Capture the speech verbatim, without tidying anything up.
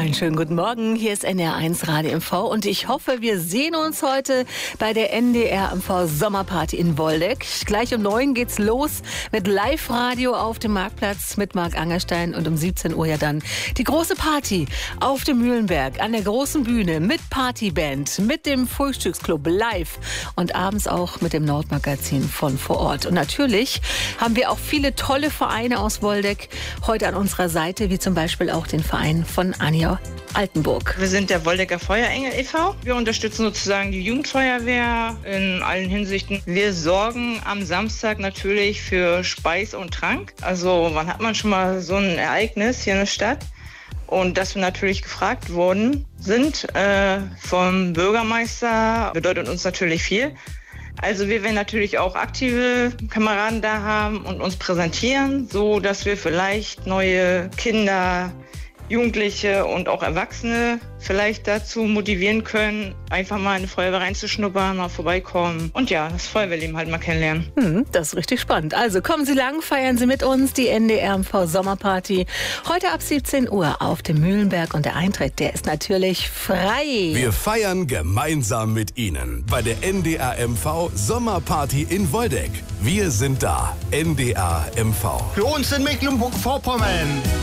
Einen schönen guten Morgen, hier ist N D R eins Radio M V und ich hoffe, wir sehen uns heute bei der N D R M V Sommerparty in Woldeck. Gleich um neun geht's los mit Live-Radio auf dem Marktplatz mit Marc Angerstein und um siebzehn Uhr ja dann die große Party auf dem Mühlenberg an der großen Bühne mit Partyband, mit dem Frühstücksclub live und abends auch mit dem Nordmagazin von vor Ort. Und natürlich haben wir auch viele tolle Vereine aus Woldeck heute an unserer Seite, wie zum Beispiel auch den Verein von Anja Altenburg. Wir sind der Woldecker Feuerengel e V Wir unterstützen sozusagen die Jugendfeuerwehr in allen Hinsichten. Wir sorgen am Samstag natürlich für Speis und Trank. Also wann hat man schon mal so ein Ereignis hier in der Stadt? Und dass wir natürlich gefragt worden sind äh, vom Bürgermeister, bedeutet uns natürlich viel. Also wir werden natürlich auch aktive Kameraden da haben und uns präsentieren, so dass wir vielleicht neue Kinder, Jugendliche und auch Erwachsene vielleicht dazu motivieren können, einfach mal in eine Feuerwehr reinzuschnuppern, mal vorbeikommen und ja, das Feuerwehrleben halt mal kennenlernen. Hm, das ist richtig spannend. Also kommen Sie lang, feiern Sie mit uns die N D R M V Sommerparty. Heute ab siebzehn Uhr auf dem Mühlenberg und der Eintritt, der ist natürlich frei. Wir feiern gemeinsam mit Ihnen bei der N D R M V Sommerparty in Woldeck. Wir sind da. N D R M V. Für uns in Mecklenburg-Vorpommern.